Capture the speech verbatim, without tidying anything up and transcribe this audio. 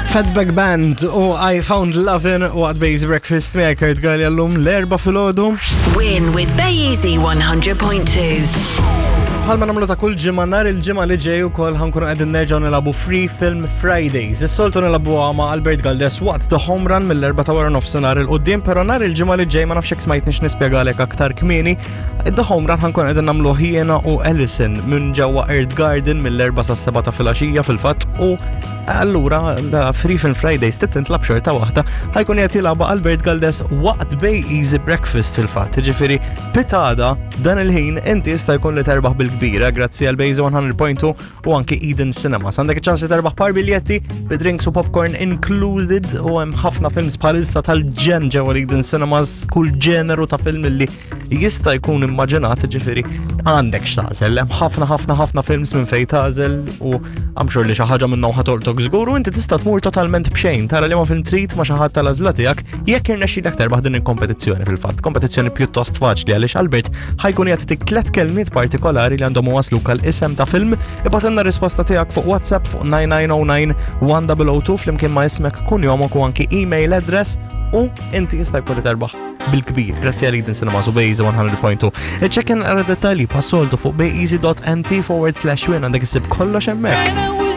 Fatback Band u I Found Lovin' u għad Bejzi Breakfast Maker tgħalli għallum l-erba fil-ħodu. Win with Bejzi one hundred point two. Bħalma namlu ta' kull ġimma nar il-ġimma li ġej ukoll ħankunu qegħdin nerġgħu nilabu Free Film Fridays. Is-soltu nilabu ma' Albert Galdes waqt The Home Run mill-erba ta' wara nofsinhar il-qudiem, però nar il-ġimma li ġej ma nafx hekk smajtniex nispjegalek aktar kmieni. The Home Run ħankun qegħdin nagħmlu jiena u Ellison minn ġewwa Earth Garden mill-erba sa' seba' ta' filgħaxija fil-fatt u allura Free Film Fridays titintlab xorta waħda ħajkun qed jilagħba Albert Galdes waqt Bejzi Breakfast fil-fatt. Ġifieri pitada dan il-ħin inti jista' jkun li terbaħ bil-kbira grazzi għal Bejzi one hundred point two u anke Eden Cinemas. Għandek iċ-ċans li terbaħ par biljetti bi drinks u popcorn included u hemm ħafna films bħalissa tal-ġen ġewwa Eden Cinemas, kull ġeneru ta' film li jista' jkun immaġinat, ġifieri għandek x'tażel. Hemm ħafna ħafna ħafna films minn fejn tażel u I'm sure li xi ħaġa minnhom ħatoltok żgur u inti tista' tmur totalment b'xejn tara li ma film trid ma xi ħadd tal-għażla tiegħek jekk irnexxielek terbaħ din il-kompetizzjoni fil-fatt. Kompetizzjoni pjuttost faċli għaliex Albert ħajkun jagħtik tliet kelmiet partikolari li għandhom iwasluk għal isem ta' film, ibgħatilna r-risposta tiegħek fuq WhatsApp fuq nine nine zero nine one zero zero two flimkien ma' ismek kunjomok u anki email address u inti jista' jkun terbaħ bil-kbir. Grazzi għal Eden Cinemas u Bejzi one hundred point two. Iċċekken għara dettalji passoltu fuq bejzi dot n t forward slash win għandek issib kollox hemmhekk.